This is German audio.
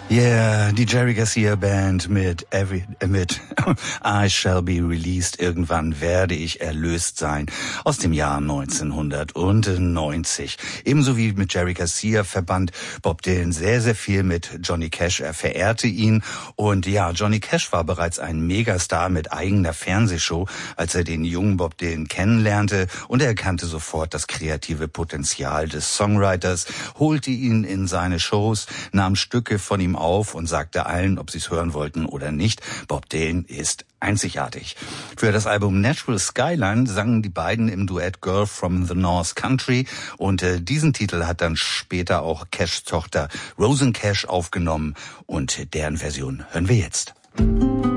Yeah, die Jerry Garcia Band mit I Shall Be Released, irgendwann werde ich erlöst sein, aus dem Jahr 1990. Ebenso wie mit Jerry Garcia verband Bob Dylan sehr, sehr viel mit Johnny Cash. Er verehrte ihn und ja, Johnny Cash war bereits ein Megastar mit eigener Fernsehshow, als er den jungen Bob Dylan kennenlernte, und er erkannte sofort das kreative Potenzial des Songwriters, holte ihn in seine Shows, nahm Stücke von ihm auf und sagte allen, ob sie es hören wollten oder nicht: Bob Dylan ist einzigartig. Für das Album Nashville Skyline sangen die beiden im Duett Girl from the North Country, und diesen Titel hat dann später auch Cashs Tochter Rosanne Cash aufgenommen, und deren Version hören wir jetzt.